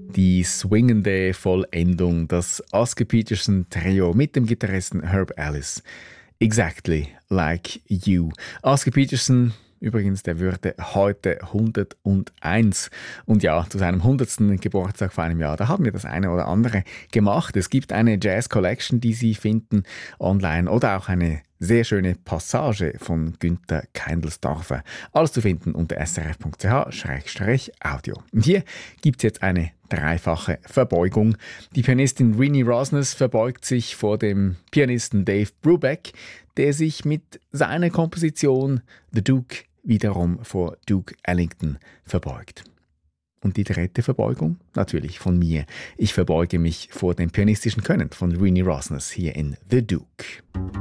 Die swingende Vollendung, das Oscar Peterson Trio mit dem Gitarristen Herb Ellis. Exactly like you. Oscar Peterson, übrigens, der würde heute 101. Und ja, zu seinem 100. Geburtstag vor einem Jahr, da haben wir das eine oder andere gemacht. Es gibt eine Jazz Collection, die Sie finden online, oder auch eine sehr schöne Passage von Günther Keindelsdorfer. Alles zu finden unter srf.ch/audio. Und hier gibt es jetzt eine dreifache Verbeugung. Die Pianistin Renée Rosnes verbeugt sich vor dem Pianisten Dave Brubeck, der sich mit seiner Komposition The Duke wiederum vor Duke Ellington verbeugt. Und die dritte Verbeugung? Natürlich von mir. Ich verbeuge mich vor dem pianistischen Können von Renée Rosnes hier in The Duke.